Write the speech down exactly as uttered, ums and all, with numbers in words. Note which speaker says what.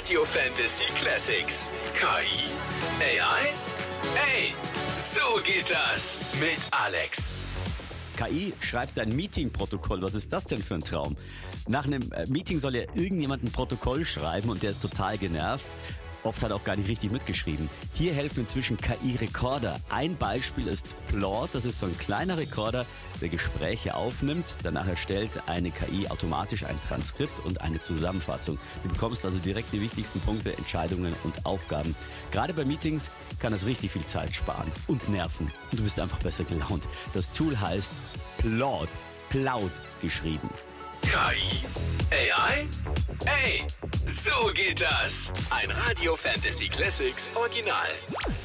Speaker 1: Radio Fantasy Classics. K I? A I? Hey, so geht das mit Alex.
Speaker 2: K I schreibt ein Meeting-Protokoll. Was ist das denn für ein Traum? Nach einem Meeting soll ja irgendjemand ein Protokoll schreiben und der ist total genervt. Oft hat er auch gar nicht richtig mitgeschrieben. Hier helfen inzwischen K I-Rekorder. Ein Beispiel ist Plord. Das ist so ein kleiner Rekorder, der Gespräche aufnimmt. Danach erstellt eine K I automatisch ein Transkript und eine Zusammenfassung. Du bekommst also direkt die wichtigsten Punkte, Entscheidungen und Aufgaben. Gerade bei Meetings kann es richtig viel Zeit sparen und nerven. Und du bist einfach besser gelaunt. Das Tool heißt Plord. Plaud geschrieben.
Speaker 1: K I? A I? Hey, so geht das. Ein Radio Fantasy Classics Original.